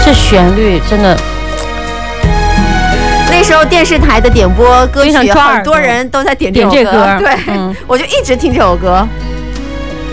这旋律真的。 那时候电视台的点播歌曲， 非常抓耳朵很多人都在点这首歌。 点这歌对，我就一直听这首歌。